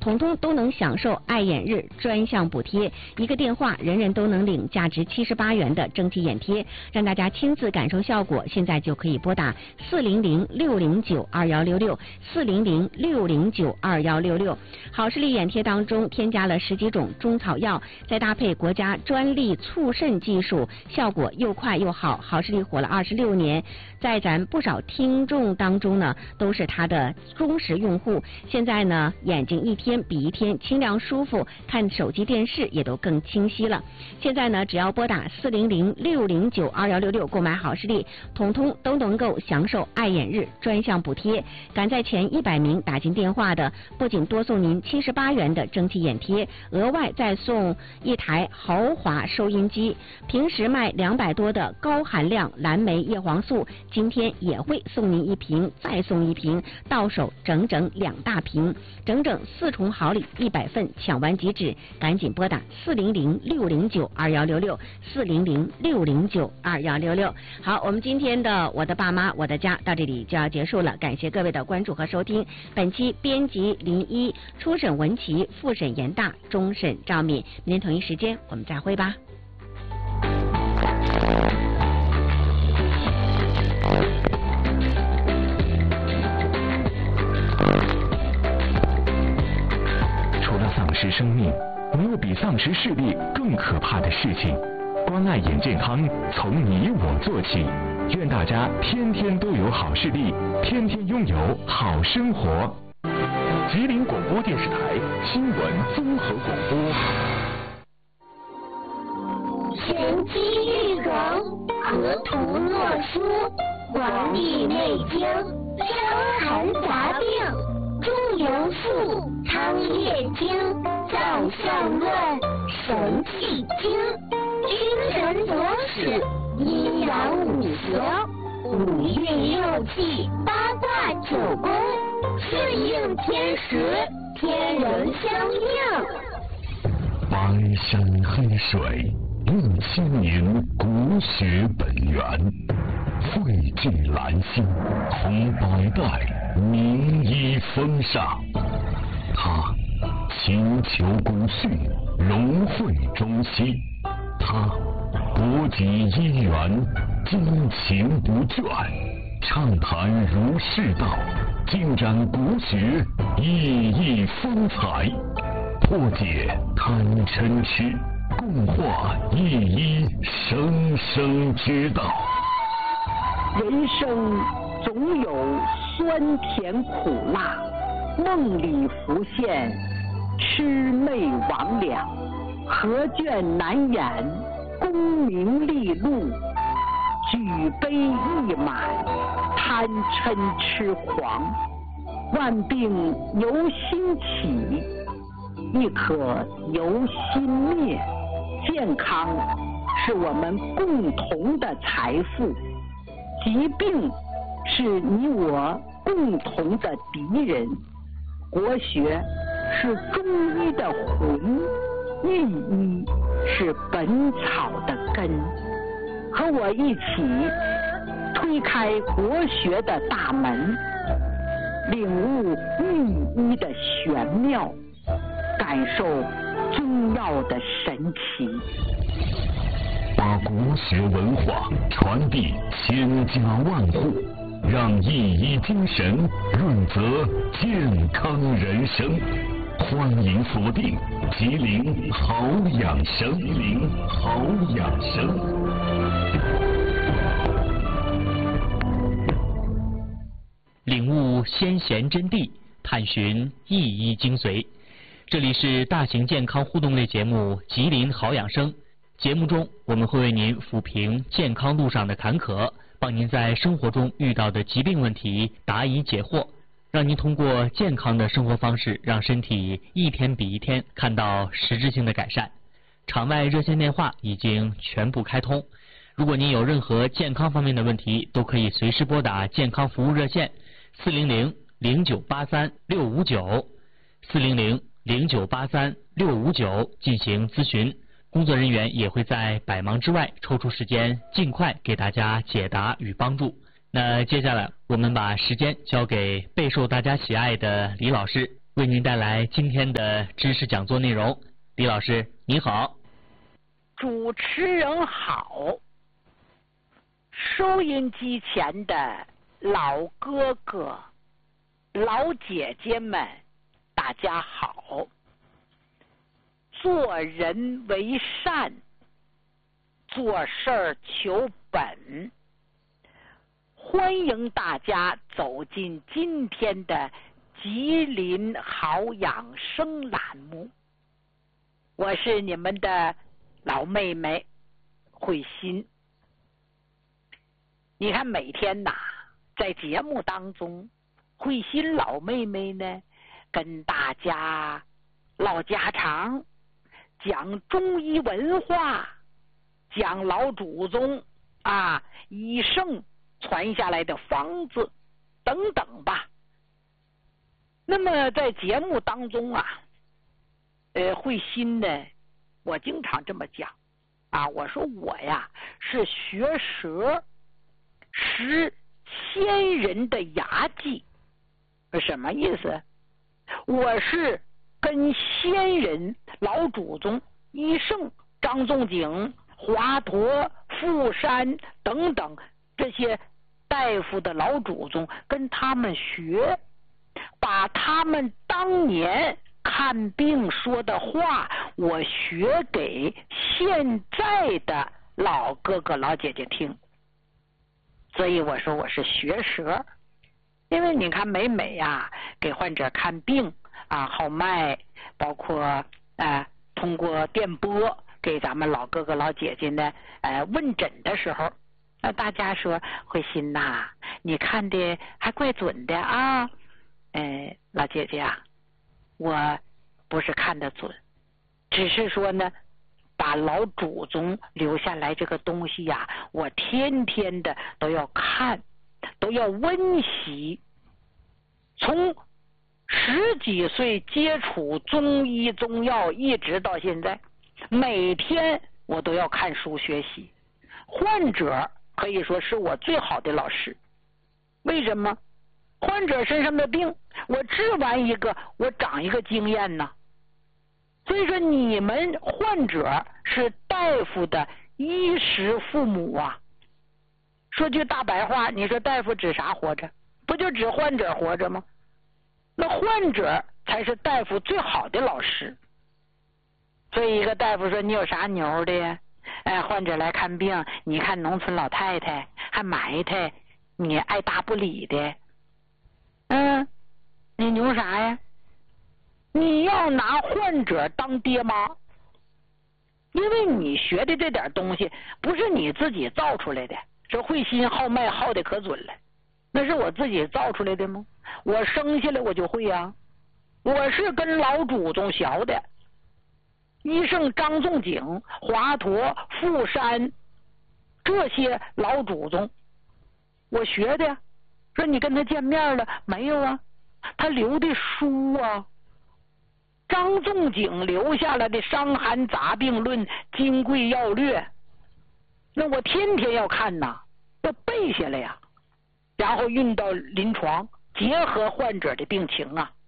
统统都能享受爱眼日专项补贴，一个电话人人都能领价值78元的蒸汽眼贴，让大家亲自感受效果。现在就可以拨打400-609-2166，400-609-2166。好视力眼贴当中添加了10几种中草药，再搭配国家专利促渗技术，效果又快又好。好视力火了26年，在咱不少听众当中呢，都是它的忠实用户。现在呢，眼睛一天比一天清亮舒服，看手机电视也都更清晰了。现在呢，只要拨打400-609-2166购买好视力，统统都能够享受爱眼日专项补贴。赶在前100名打进电话的，不仅多送您78元的蒸汽眼贴，额外再送一台豪华收音机。平时卖200多的高含量蓝莓叶黄素，今天也会送您1瓶，再送1瓶，到手整整2大瓶，整整4重好礼，100份抢完即止，赶紧拨打400-609-2166，400-609-2166。好，我们今天的我的爸妈我的家到这里就要结束了，感谢各位的关注和收听。本期编辑林一，初审文琪，复审严大，终审赵敏。明天同一时间我们再会吧。 除了丧失生命，没有比丧失视力更可怕的事情。关爱眼健康，从你我做起。愿大家天天都有好视力，天天拥有好生活。吉林广播电视台新闻综合广播。 玄机玉容，河图洛书，黄帝内经，伤寒杂病，中庸术，汤液经，造象论，神气经，君臣佐使，阴阳五行，五运六气，八卦九宫，顺应天时，天人相应。 白山黑水，6000年国学本源，汇聚兰心，同百代名医风尚。他勤求古训，融汇中西。他博集医源，精勤不倦，畅谈儒释道，尽展国学熠熠风采，破解贪嗔痴，共话一一生生之道。 人生总有酸甜苦辣，梦里浮现魑魅魍魉，何卷难掩功名利禄，举杯一满贪嗔痴狂。万病由心起，亦可由心灭。健康是我们共同的财富，疾病是你我共同的敌人。国学是中医的魂，御医是本草的根。和我一起推开国学的大门，领悟御医的玄妙，感受中药的神奇， 把国学文化传递千家万户，让一医精神润泽健康人生。欢迎锁定吉林好养生，吉林好养生。 领悟先贤真谛，探寻一医精髓。这里是大型健康互动类节目《吉林好养生》。节目中，我们会为您抚平健康路上的坎坷，帮您在生活中遇到的疾病问题答疑解惑，让您通过健康的生活方式，让身体一天比一天看到实质性的改善。场外热线电话已经全部开通，如果您有任何健康方面的问题，都可以随时拨打健康服务热线400-0983-659，400-0983-659进行咨询。工作人员也会在百忙之外抽出时间，尽快给大家解答与帮助。那接下来我们把时间交给备受大家喜爱的李老师， 为您带来今天的知识讲座内容。李老师，你好。 主持人好，收音机前的老哥哥、老姐姐们，大家好。做人为善，做事儿求本。欢迎大家走进今天的吉林好养生栏目，我是你们的老妹妹慧心。你看每天呐，在节目当中，慧心老妹妹呢跟大家唠家常，讲中医文化，讲老祖宗医圣传下来的方子等等吧。那么在节目当中慧心呢，我经常这么讲我说我呀是学舌识先人的牙技，什么意思？我是跟先人老祖宗医圣张仲景、华佗、富山等等这些大夫的老祖宗跟他们学，把他们当年看病说的话我学给现在的老哥哥老姐姐听。所以我说我是学舌，因为你看每给患者看病号脉，包括通过电波给咱们老哥哥老姐姐呢问诊的时候，大家说慧心呐，你看的还怪准的老姐姐我不是看得准，只是说呢把老祖宗留下来这个东西我天天的都要看，都要温习。从10几岁接触中医中药一直到现在，每天我都要看书学习。患者可以说是我最好的老师。为什么？患者身上的病我治完一个我长一个经验呢。所以说你们患者是大夫的衣食父母说句大白话，你说大夫指啥活着？不就指患者活着吗？那患者才是大夫最好的老师。所以一个大夫说你有啥牛的呀？患者来看病，你看农村老太太还埋汰，你爱答不理的，你牛啥呀？你要拿患者当爹妈，因为你学的这点东西不是你自己造出来的。这慧心号脉号的可准了，那是我自己造出来的吗？我生下来我就会我是跟老祖宗学的。医圣张仲景、华佗、富山这些老祖宗我学的。说你跟他见面了没有他留的书张仲景留下来的《伤寒杂病论》《金匮要略》，那我天天要看要背下来然后运到临床，结合患者的病情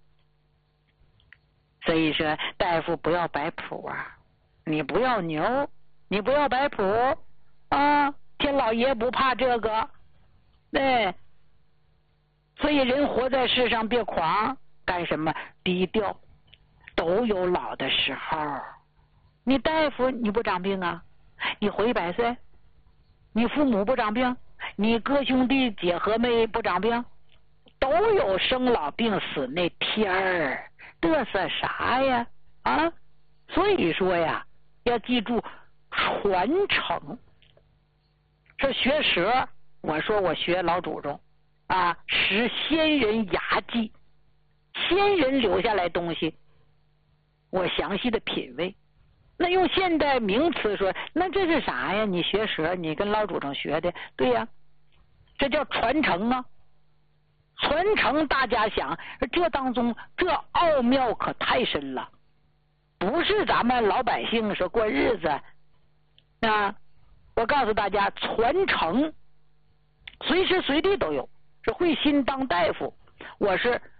所以说大夫不要摆谱你不要牛，你不要摆谱天老爷不怕这个。对，所以人活在世上别狂，干什么？低调，都有老的时候。你大夫你不长病你活100岁，你父母不长病，你哥兄弟姐和妹不长病，都有生老病死那天儿，嘚瑟啥呀所以说要记住传承。这学舌，我说我学老祖宗识先人牙技，先人留下来东西我详细的品味。那用现代名词说，那这是啥呀？你学舌，你跟老祖宗学的，对这叫传承传承，大家想这当中这奥妙可太深了，不是咱们老百姓说过日子我告诉大家，传承随时随地都有。是慧心当大夫，我是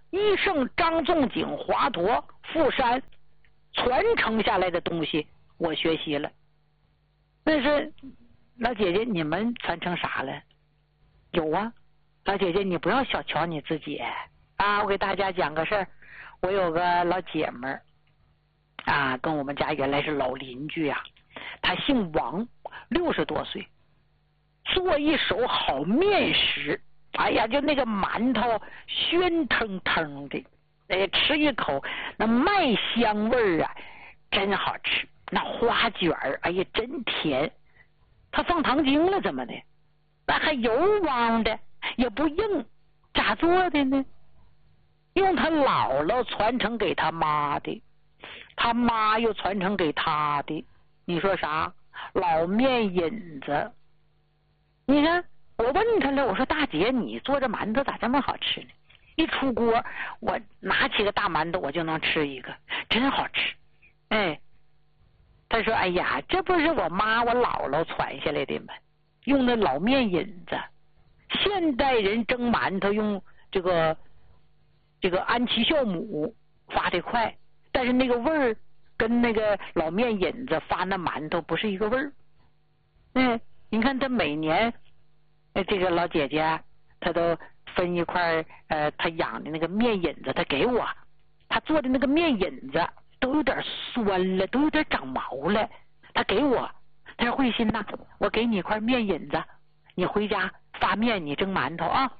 医圣张仲景、华佗、富山传承下来的东西，我学习了。但是老姐姐，你们传承啥了？有啊，老姐姐，你不要小瞧你自己啊！我给大家讲个事儿，我有个老姐们儿啊，跟我们家原来是老邻居啊，她姓王，60多岁，做一手好面食。哎呀，就那个馒头鲜腾腾的，哎，吃一口那麦香味儿啊，真好吃。那花卷儿，哎呀，真甜。他放糖精了，怎么的？那还油汪的，也不硬，咋做的呢？用他姥姥传承给他妈的，他妈又传承给他的。你说啥？老面引子。你看。我问他了，我说大姐，你做这馒头咋这么好吃呢？一出锅，我拿起个大馒头，我就能吃一个，真好吃。哎，他说：“哎呀，这不是我妈我姥姥传下来的吗？用那老面引子。现代人蒸馒头用这个安琪酵母发的快，但是那个味儿跟那个老面引子发那馒头不是一个味儿。你看他每年。”这个老姐姐她都分一块她养的那个面引子，她给我，她做的那个面引子都有点酸了，都有点长毛了，她给我，她说慧心呐，我给你一块面引子，你回家发面，你蒸馒头啊。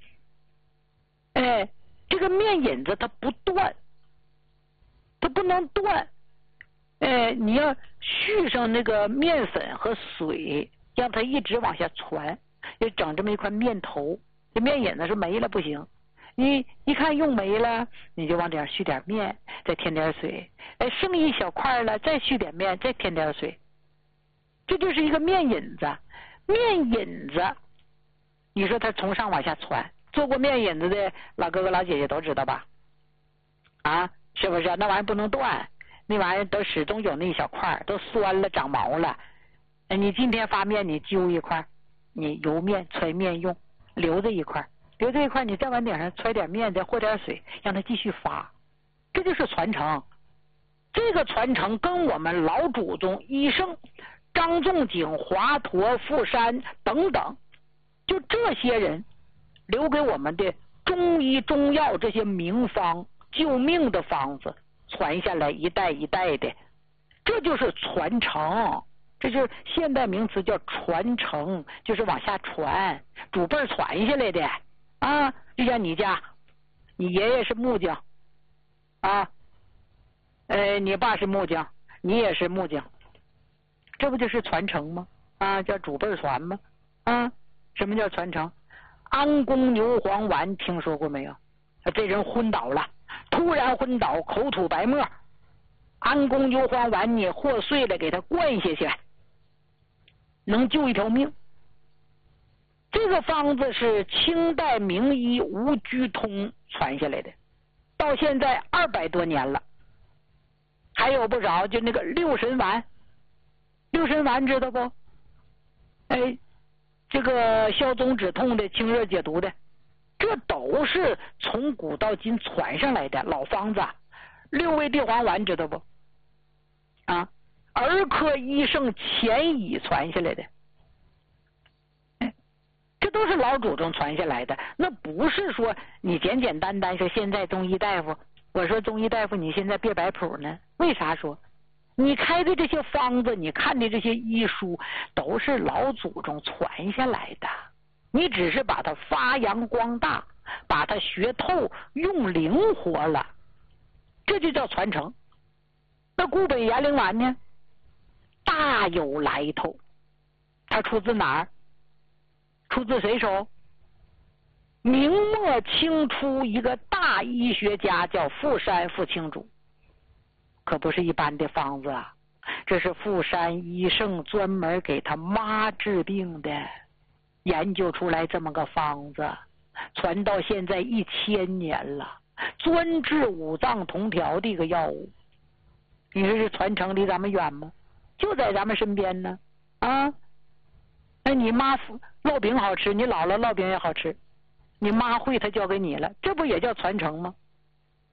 这个面引子它不断，它不能断，你要续上那个面粉和水，让它一直往下传。就整这么一块面头，这面引子是没了不行，你一看用没了，你就往顶上续点面，再添点水，剩一小块了，再续点面，再添点水，这就是一个面引子。面引子，你说它从上往下传，做过面引子的老哥哥老姐姐都知道吧？啊，是不是？那玩意儿不能断，那玩意儿都始终有那一小块，都酸了长毛了。你今天发面，你揪一块。你油面揣面用，留着一块，你再往顶上揣点面，再和点水，让它继续发，这就是传承。这个传承跟我们老祖宗医圣张仲景、华佗、富山等等，就这些人留给我们的中医中药这些名方救命的方子传下来一代一代的，这就是传承。这就是现代名词叫传承，就是往下传，祖辈传下来的啊。就像你家，你爷爷是木匠啊，你爸是木匠，你也是木匠，这不就是传承吗？啊，叫祖辈传吗？啊，什么叫传承？安宫牛黄丸听说过没有？这人昏倒了，突然昏倒，口吐白沫，安宫牛黄丸你和碎了给他灌下去，能救一条命。这个方子是清代名医吴居通传下来的，到现在200多年了，还有不少。就那个六神丸，六神丸知道不？这个消肿止痛的、清热解毒的，这都是从古到今传上来的老方子。六味地黄丸知道不？啊，儿科医圣钱乙传下来的，这都是老祖宗传下来的。那不是说你简简单单说现在中医大夫，我说中医大夫你现在别摆谱呢？为啥说？你开的这些方子，你看的这些医书，都是老祖宗传下来的，你只是把它发扬光大，把它学透，用灵活了，这就叫传承。那固本延龄丸呢，大有来头。它出自哪儿？出自谁手？明末清初一个大医学家叫富山富清主，可不是一般的方子啊，这是富山医圣专门给他妈治病的，研究出来这么个方子，传到现在1000年了，专治五脏同调的一个药物。你说这传承离咱们远吗？就在咱们身边呢啊！那你妈烙饼好吃，你姥姥烙饼也好吃，你妈会，她教给你了，这不也叫传承吗？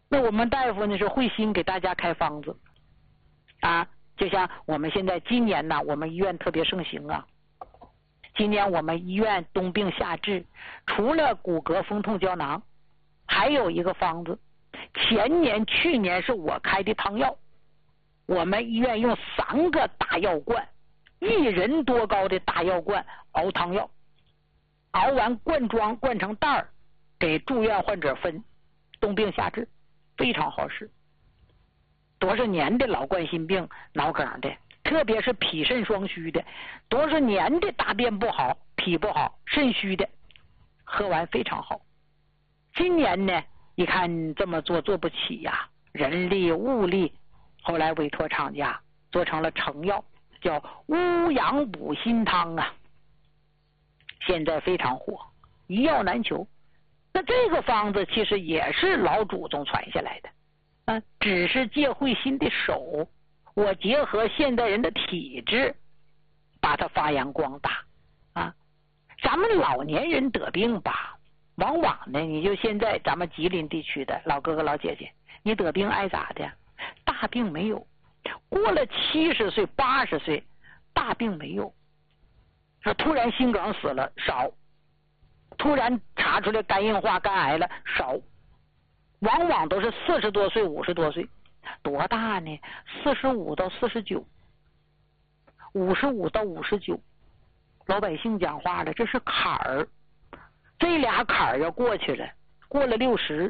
那我们大夫呢是会心给大家开方子啊，就像我们现在今年呢，我们医院特别盛行啊。今年我们医院冬病夏治，除了骨骼风痛胶囊，还有一个方子。前年、去年是我开的汤药，我们医院用3个大药罐，1人多高的大药罐熬汤药，熬完灌装灌成袋儿，给住院患者分，冬病夏治，非常好使。多少年的老冠心病、脑梗的，特别是脾肾双虚的，多少年的大便不好、脾不好、肾虚的，喝完非常好。今年呢，一看这么做不起呀，人力物力，后来委托厂家做成了成药，叫乌阳补心汤啊，现在非常火，一药难求。那这个方子其实也是老祖宗传下来的。只是借慧心的手，我结合现代人的体质，把它发扬光大啊！咱们老年人得病吧，往往呢，你就现在咱们吉林地区的老哥哥老姐姐，你得病爱咋的？大病没有，过了70岁、80岁，大病没有。说突然心梗死了少，突然查出来肝硬化、肝癌了少。往往都是40多岁、50多岁，多大呢？45到49， 55到59，老百姓讲话了，这是坎儿，这俩坎儿要过去了，过了60，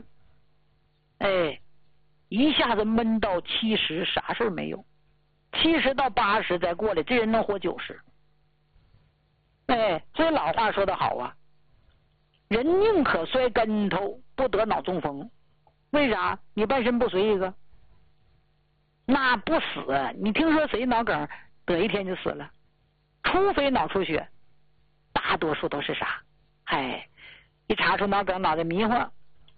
一下子闷到70，啥事没有，70到80再过来，这人能活90。所以老话说得好啊，人宁可摔跟头，不得脑中风。为啥？你半身不遂一个，那不死。你听说谁脑梗得一天就死了？除非脑出血，大多数都是啥？一查出脑梗，脑袋迷糊，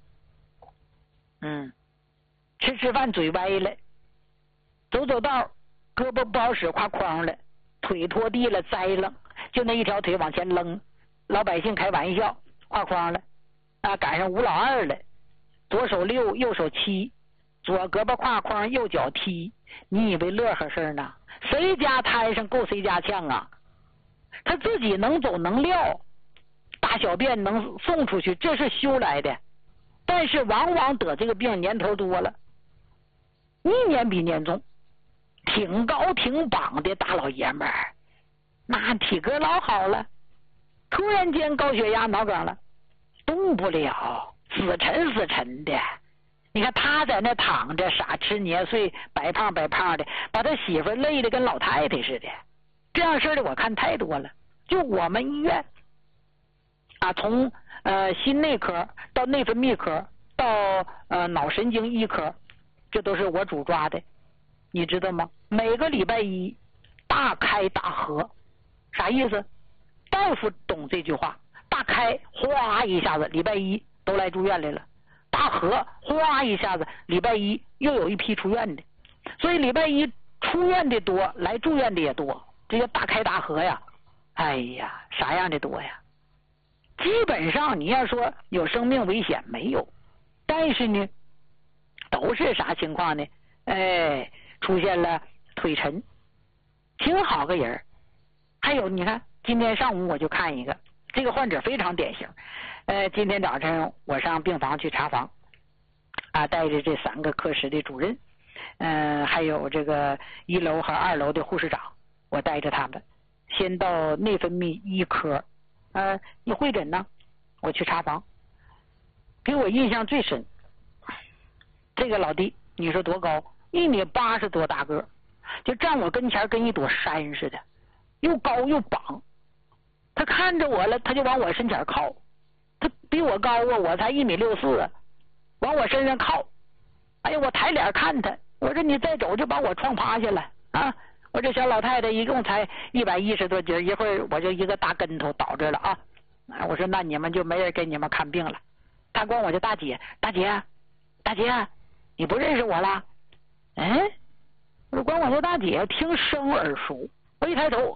吃饭嘴歪了，走道胳膊不好使，挎筐了，腿拖地了，栽了，就那一条腿往前扔，老百姓开玩笑，挎筐了啊，赶上吴老二了。左手6，右手7，左胳膊挎筐，右脚踢，你以为乐呵事呢？谁家摊上够谁家呛啊？他自己能走能撂，大小便能送出去，这是修来的。但是往往得这个病年头多了，一年比年重，挺高挺膀的大老爷们儿，那体格老好了，突然间高血压脑梗了，动不了。死沉的，你看他在那躺着，傻吃年岁，白胖的，把他媳妇累得跟老太太似的。这样事的我看太多了。就我们医院啊，从心内科到内分泌科到脑神经医科，这都是我主抓的，你知道吗？每个礼拜一大开大合，啥意思？大夫懂这句话，大开哗一下子，礼拜一都来住院来了，大合哗一下子，礼拜一又有一批出院的，所以礼拜一出院的多，来住院的也多，这叫大开大合呀。啥样的多呀？基本上你要说有生命危险没有，但是呢，都是啥情况呢？出现了腿沉，挺好个人。还有你看，今天上午我就看一个，这个患者非常典型。今天早晨我上病房去查房，带着这3个科室的主任，还有这个1楼和2楼的护士长，我带着他们，先到内分泌医科，一会诊呢，我去查房，给我印象最深，这个老弟，你说多高？1米80多大个，就站我跟前跟一朵山似的，又高又膀。他看着我了，他就往我身前靠。他比我高啊，我才1米64，往我身上靠。我抬脸看他，我说你再走就把我撞趴下了啊！我这小老太太一共才110多斤，一会儿我就一个大跟头倒这了啊！我说那你们就没人给你们看病了。他管我叫大姐，大姐，你不认识我了？我管我叫大姐，听声耳熟。我一抬头，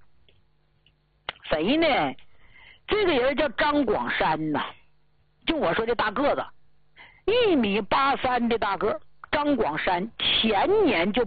谁呢？这个人叫张广山呐，就我说这大个子 1.83米的大个，张广山前年就